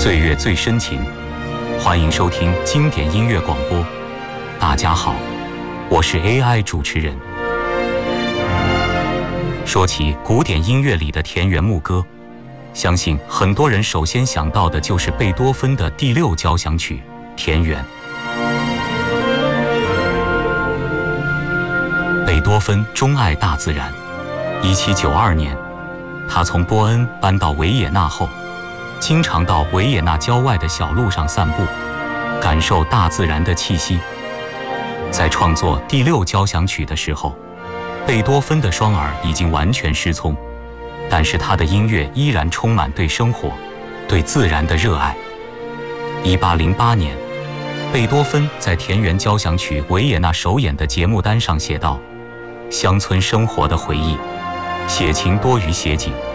岁月最深情，欢迎收听经典音乐广播。大家好，我是 AI 主持人。说起古典音乐里的田园牧歌，相信很多人首先想到的就是贝多芬的第6交响曲《田园》。贝多芬钟爱大自然。1792年，他从波恩搬到维也纳后，经常到维也纳郊外的小路上散步，感受大自然的气息。在创作第6交响曲的时候，贝多芬的双耳已经完全失聪，但是他的音乐依然充满对生活、对自然的热爱。1808年，贝多芬在田园交响曲维也纳首演的节目单上写道：乡村生活的回忆，写情多于写景。